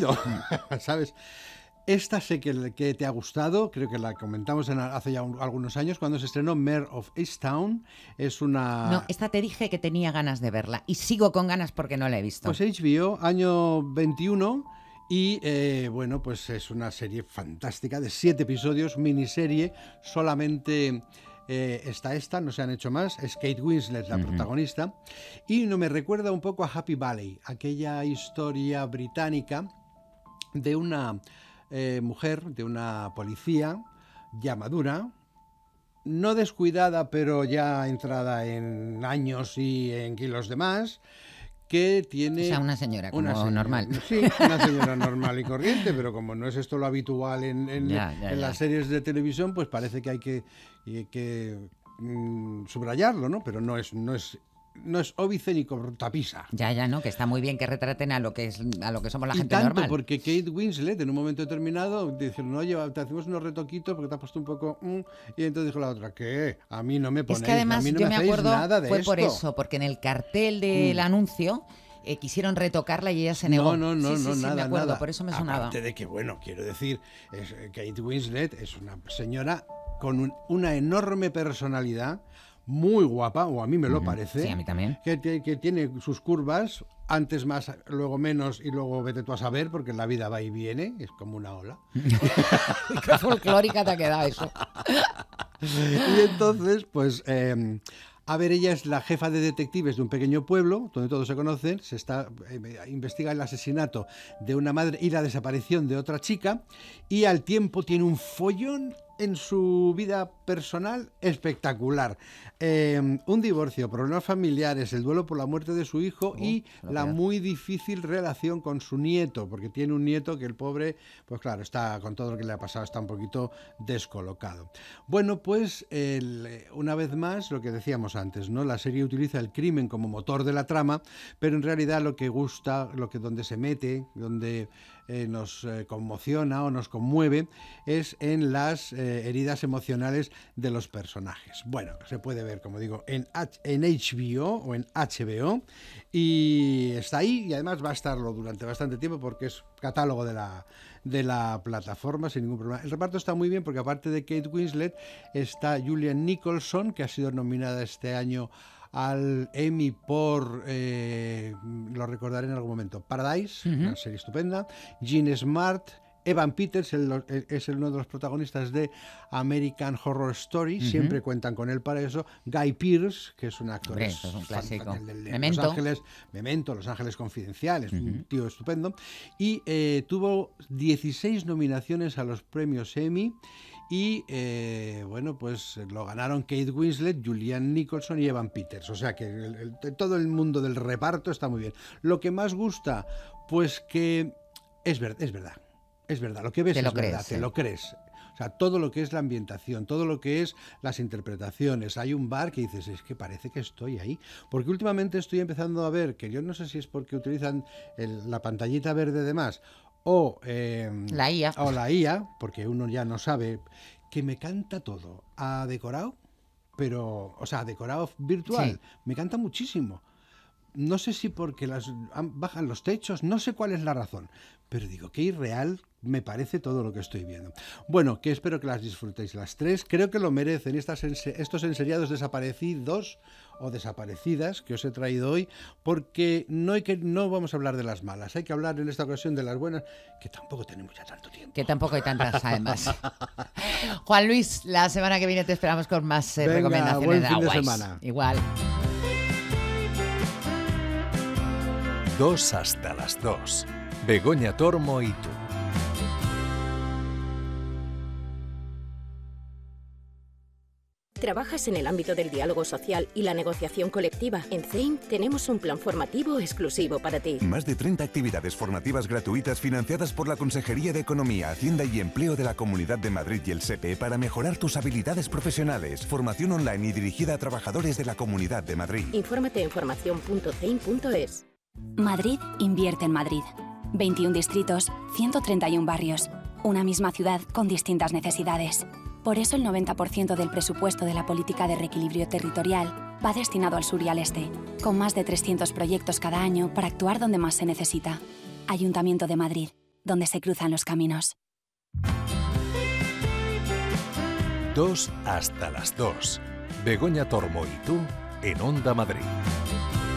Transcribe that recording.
aburrido, ¿sabes? Esta sé que te ha gustado, creo que la comentamos hace ya algunos años, cuando se estrenó Mare of Easttown. Es una... No, esta te dije que tenía ganas de verla y sigo con ganas porque no la he visto. Pues HBO, año 21, y bueno, pues es una serie fantástica de 7 episodios, miniserie, solamente... está esta, no se han hecho más, es Kate Winslet la protagonista, y no me recuerda un poco a Happy Valley, aquella historia británica de una mujer, de una policía ya madura, no descuidada, pero ya entrada en años y en kilos de más, que tiene... O sea, una señora normal. Sí, una señora normal y corriente, pero como no es esto lo habitual en las series de televisión, pues parece que hay que subrayarlo, ¿no? Pero no es óbice ni cortapisa. Ya, no, que está muy bien que retraten a lo que somos la gente tanto normal. Porque Kate Winslet en un momento determinado dijeron, oye, te hacemos unos retoquitos porque te has puesto un poco... y entonces dijo la otra, ¿qué? A mí no me ponéis, es que además, a mí no yo me me acuerdo, nada de fue esto. por eso, porque en el cartel del anuncio quisieron retocarla y ella se negó. No, sí, nada, me acuerdo, nada. por eso me sonaba. Aparte de que, bueno, quiero decir, Kate Winslet es una señora con una enorme personalidad, muy guapa, o a mí me lo parece. Sí, a mí también. Que tiene sus curvas, antes más, luego menos, y luego vete tú a saber, porque la vida va y viene, es como una ola. Qué folclórica te ha quedado eso. Y entonces, pues... a ver, ella es la jefa de detectives de un pequeño pueblo donde todos se conocen, investiga el asesinato de una madre y la desaparición de otra chica, y al tiempo tiene un follón en su vida personal espectacular. Un divorcio, problemas familiares, el duelo por la muerte de su hijo y la muy difícil relación con su nieto, porque tiene un nieto que el pobre, pues claro, está con todo lo que le ha pasado, está un poquito descolocado. Bueno, pues una vez más, lo que decíamos antes, ¿no? La serie utiliza el crimen como motor de la trama, pero en realidad lo que gusta, donde se mete, donde nos conmociona o nos conmueve, es en las heridas emocionales de los personajes. Bueno, se puede ver, como digo, en HBO o en HBO, y está ahí, y además va a estarlo durante bastante tiempo porque es catálogo de la plataforma sin ningún problema. El reparto está muy bien porque aparte de Kate Winslet está Julianne Nicholson, que ha sido nominada este año al Emmy por, lo recordaré en algún momento, Paradise, una serie estupenda. Jean Smart, Evan Peters es uno de los protagonistas de American Horror Story, siempre cuentan con él para eso. Guy Pearce, que es un actor, es un clásico. Memento, Los Ángeles Confidenciales, un tío estupendo. Y tuvo 16 nominaciones a los premios Emmy. Y bueno, pues lo ganaron Kate Winslet, Julianne Nicholson y Evan Peters. O sea que todo el mundo del reparto está muy bien. Lo que más gusta, pues que es verdad. Es verdad, lo que ves es verdad, te lo crees. O sea, todo lo que es la ambientación, todo lo que es las interpretaciones. Hay un bar que dices, es que parece que estoy ahí. Porque últimamente estoy empezando a ver, que yo no sé si es porque utilizan la pantallita verde de más, o la IA, porque uno ya no sabe, que me canta todo a decorado, pero, o sea, a decorado virtual, sí. Me canta muchísimo. No sé si porque bajan los techos, no sé cuál es la razón, pero digo, qué irreal me parece todo lo que estoy viendo. Bueno, que espero que las disfrutéis las tres, creo que lo merecen estos enseriados desaparecidos o desaparecidas que os he traído hoy, porque no vamos a hablar de las malas, hay que hablar en esta ocasión de las buenas, que tampoco tenemos ya tanto tiempo. Que tampoco hay tantas además. Juan Luis, la semana que viene te esperamos con más recomendaciones. Buen fin de semana. Igual. 2 hasta las 2. Begoña Tormo y tú. ¿Trabajas en el ámbito del diálogo social y la negociación colectiva? En CEIM tenemos un plan formativo exclusivo para ti. Más de 30 actividades formativas gratuitas financiadas por la Consejería de Economía, Hacienda y Empleo de la Comunidad de Madrid y el SEPE para mejorar tus habilidades profesionales. Formación online y dirigida a trabajadores de la Comunidad de Madrid. Infórmate en formacion.ceim.es. Madrid invierte en Madrid. 21 distritos, 131 barrios. Una misma ciudad con distintas necesidades. Por eso el 90% del presupuesto de la política de reequilibrio territorial va destinado al sur y al este, con más de 300 proyectos cada año para actuar donde más se necesita. Ayuntamiento de Madrid. donde se cruzan los caminos. 2 hasta las 2. Begoña Tormo y tú en Onda Madrid.